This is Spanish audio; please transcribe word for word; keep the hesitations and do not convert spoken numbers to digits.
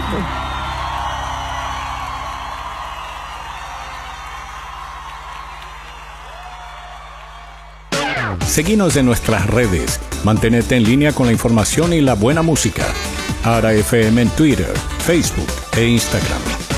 Seguinos en nuestras redes. Mantenerte en línea con la información y la buena música. Ara F M en Twitter, Facebook e Instagram.